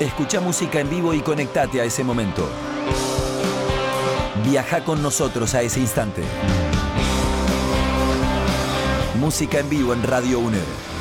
Escucha música en vivo y conectate a ese momento. Viaja con nosotros a ese instante. Música en vivo en Radio UNER.